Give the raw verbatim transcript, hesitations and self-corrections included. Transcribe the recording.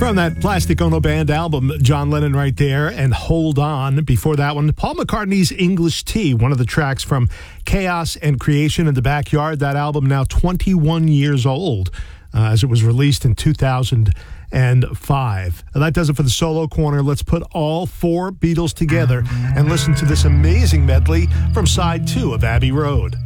From that Plastic Ono Band album, John Lennon right there, and Hold On. Before that one, Paul McCartney's English Tea, one of the tracks from Chaos and Creation in the Backyard. That album now twenty-one years old, uh, as it was released in two thousand five. And that does it for the Solo Corner. Let's put all four Beatles together and listen to this amazing medley from side two of Abbey Road.